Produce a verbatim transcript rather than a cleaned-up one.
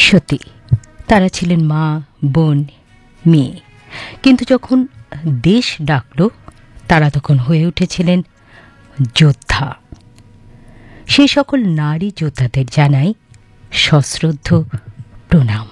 সত্যি তারা ছিলেন মা, বোন, মেয়ে, কিন্তু যখন দেশ ডাকল তারা তখন হয়ে উঠেছিলেন যোদ্ধা। সেই সকল নারী যোদ্ধাদের জানাই সশ্রদ্ধ প্রণাম।